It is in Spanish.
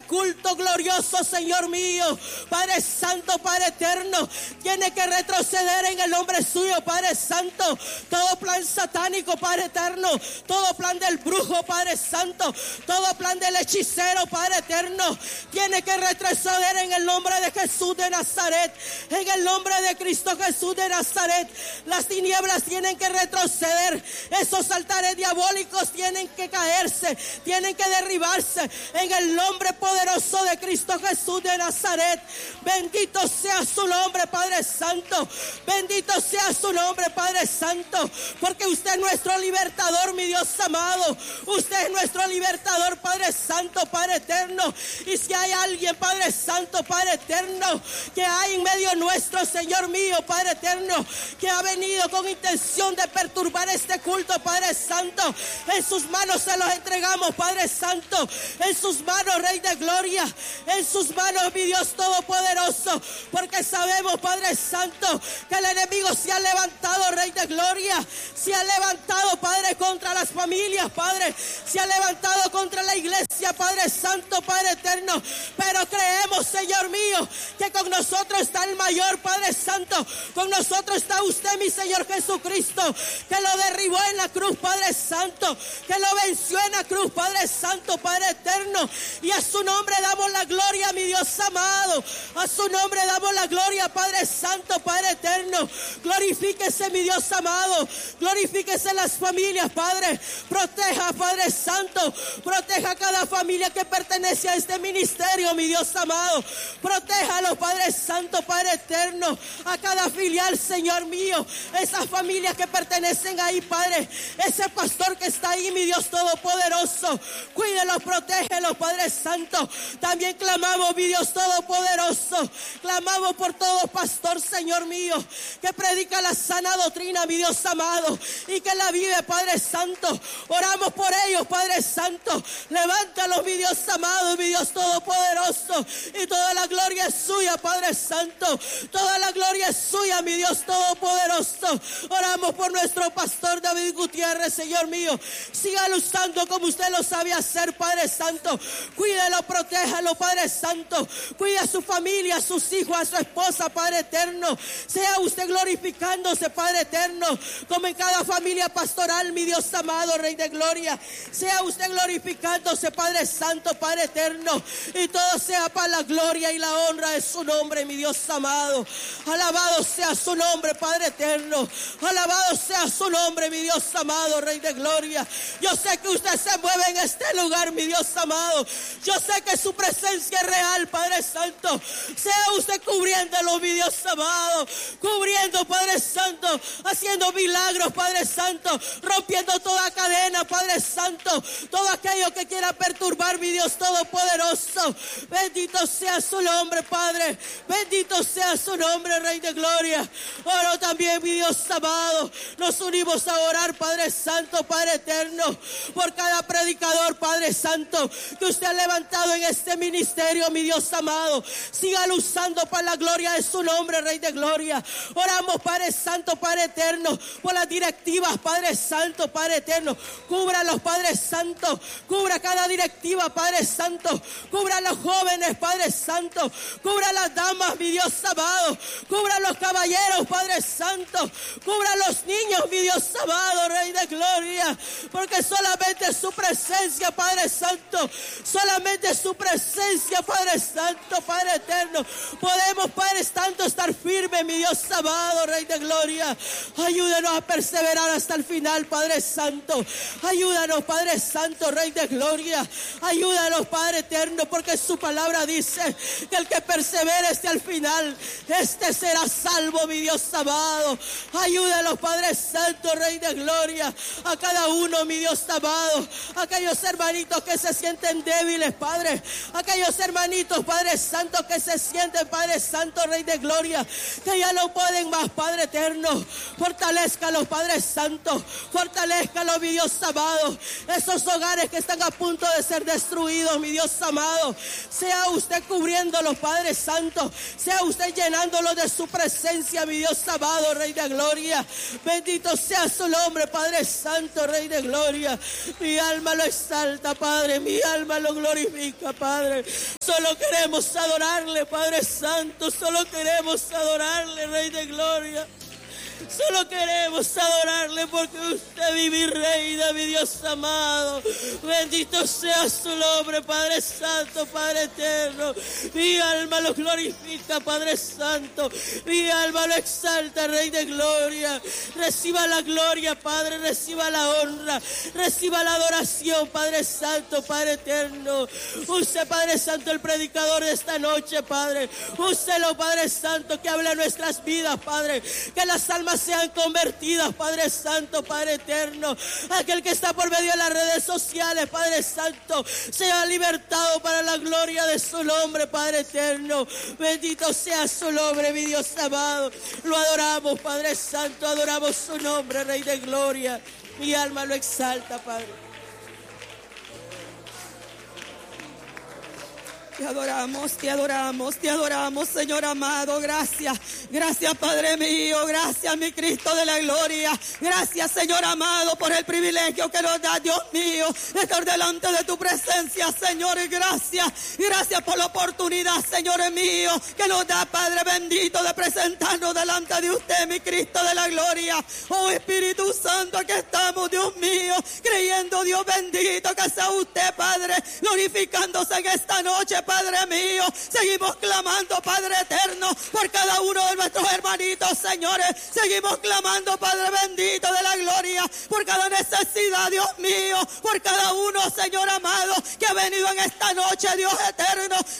culto glorioso, Señor mío, Padre Santo, Padre eterno, tiene que retroceder en el nombre suyo, Padre Santo. Todo plan satánico, Padre eterno, todo plan del brujo, Padre Santo, todo plan del hechicero, Padre eterno, tiene que retroceder en el nombre de Jesús de Nazaret, en el nombre de Cristo Jesús de Nazaret. Las tinieblas tienen que retroceder, esos altares diabólicos tienen que caerse, tienen que derribarse en el nombre poderoso de Cristo Jesús de Nazaret. Bendito sea su nombre, Padre Santo, bendito sea su nombre, Padre Santo, porque usted es nuestro libertador, mi Dios amado, usted es nuestro libertador, Padre Santo, Padre eterno. Y si hay alguien, Padre Santo, Padre eterno, que hay en medio nuestro, Señor mío, Padre eterno, que ha venido con intención de perturbar este culto, Padre Santo, en sus manos se los entregamos, Padre Santo, en sus manos, Rey de Gloria, en sus manos, mi Dios todopoderoso, porque sabemos, Padre Santo, que el enemigo se ha levantado, Rey de Gloria, se ha levantado, Padre, contra las familias, Padre, se ha levantado contra la iglesia, Padre Santo, Padre eterno, pero creemos, Señor mío, que con nosotros está el mayor, Padre Santo, con nosotros está usted, mi Señor Jesucristo, que lo derribó en la cruz, Padre Santo, que lo venció en la cruz, Padre Santo, Padre eterno, y a su nombre damos la gloria, mi Dios amado, a su nombre damos la gloria, Padre Santo, Padre eterno. Glorifíquese, mi Dios amado, glorifíquese las familias, Padre, proteja, Padre Santo, proteja a cada familia que pertenece a este ministerio, mi Dios amado, protéjalo, Padre Santo, Padre eterno, a cada filial, Señor mío, esas familias que pertenecen ahí, Padre, ese pastor que está ahí, mi Dios todopoderoso, cuídelo, protégelo, Padre Santo. También clamamos, mi Dios todopoderoso, clamamos por todo pastor, Señor mío, que predica la sana doctrina, mi Dios amado, y que la vive, Padre Santo. Oramos por ellos, Padre Santo, levántalos, mi Dios amado, mi Dios todopoderoso, y toda la gloria es suya, Padre Santo, toda la gloria es suya, mi Dios todopoderoso. Oramos por nuestro pastor David Gutiérrez, Señor mío, siga usando como usted lo sabe hacer, Padre Santo, cuídelo, protéjalo, Padre Santo, cuida a su familia, a sus hijos, a su esposa, Padre eterno, sea usted glorificándose, Padre eterno, como en cada familia pastoral, mi Dios amado, Rey de Gloria, sea usted glorificándose, Padre Santo, Padre eterno, y todo sea para la gloria y la honra de su nombre, mi Dios amado. Alabado sea su nombre, Padre eterno, alabado sea su nombre, mi Dios amado, Rey de Gloria. Yo sé que usted se mueve en este lugar, mi Dios amado, yo sé que su presencia es real, Padre Santo, sea usted cubriéndolo, mi Dios amado, cubriendo, Padre Santo, haciendo milagros, Padre Santo, rompiendo toda cadena, Padre Santo, todo aquello que quiera perturbar, mi Dios todopoderoso. Bendito sea su nombre, Padre, bendito sea su nombre, Rey de Gloria. Oro también, mi Dios amado, nos unimos a orar, Padre Santo, Padre eterno, por cada predicador, Padre Santo, que usted ha levantado en este ministerio, mi Dios amado, sígalo usando para la gloria de su nombre, Rey de Gloria. Oramos, Padre Santo, Padre eterno, por las directivas, Padre Santo, Padre eterno, cubra a los Padres Santo, cubra cada directiva, Padre Santo, cubra a los jóvenes, Padre Santo, cubra a las damas, mi Dios amado, cubra a los caballeros, Padre Santo, cubra a los niños, mi Dios amado, Rey de Gloria, porque solamente su presencia, Padre Santo, solamente su presencia, Padre Santo, Padre eterno, podemos, Padre Santo, estar firmes, mi Dios amado, Rey de Gloria. Ayúdanos a perseverar hasta el final, Padre Santo, ayúdanos, Padre Santo, Rey de Gloria, ayúdanos, Padre eterno, porque su palabra dice que el que persevere hasta el final, este será salvo, mi Dios amado. Ayúdanos, Padre Santo, Rey de Gloria, a cada uno, mi Dios amado, aquellos hermanitos que se sienten débiles, Padre, aquellos hermanitos, Padre Santo, que se sienten, Padre Santo, Rey de Gloria, que ya no pueden más, Padre eterno, fortalezcalos, Padre Santo, fortalezcalos, mi Dios amado, esos hogares que están a punto de ser destruidos, mi Dios amado, Sea usted cubriéndolos, Padre Santo. Sea usted llenándolos de su presencia, mi Dios amado, Rey de Gloria. Bendito sea su nombre, Padre Santo, Rey de Gloria. Mi alma lo exalta, Padre. Mi alma lo glorifica, Padre. Solo queremos adorarle, Padre Santo. Solo queremos adorarle, Rey de Gloria. Solo queremos adorarle porque usted vive y reina, mi Dios amado. Bendito sea su nombre, Padre Santo, Padre eterno. Mi alma lo glorifica, Padre Santo. Mi alma lo exalta, Rey de Gloria. Reciba la gloria, Padre, reciba la honra, reciba la adoración, Padre Santo, Padre eterno. Usted, Padre Santo, el predicador de esta noche, Padre. Úselo, Padre Santo, que hable a nuestras vidas, Padre. Que las almas sean convertidas, Padre Santo, Padre eterno. Aquel que está por medio de las redes sociales, Padre Santo, sea libertado para la gloria de su nombre, Padre eterno. Bendito sea su nombre, mi Dios amado. Lo adoramos, Padre Santo, adoramos su nombre, Rey de Gloria. Mi alma lo exalta, Padre. Te adoramos, Señor amado. Gracias, gracias, Padre mío. Gracias, mi Cristo de la gloria. Gracias, Señor amado, por el privilegio que nos da, Dios mío, de estar delante de tu presencia, Señor. Y gracias por la oportunidad, Señor mío, que nos da, Padre bendito, de presentarnos delante de usted, mi Cristo de la gloria. Oh Espíritu Santo, aquí estamos, Dios mío, creyendo, Dios bendito, que sea usted, Padre, glorificándose en esta noche, Padre mío. Seguimos clamando, Padre eterno, por cada uno de nuestros hermanitos, señores. Seguimos clamando, Padre bendito de la gloria, por cada necesidad, Dios mío, por cada uno, Señor amado, que ha venido en esta noche, Dios eterno,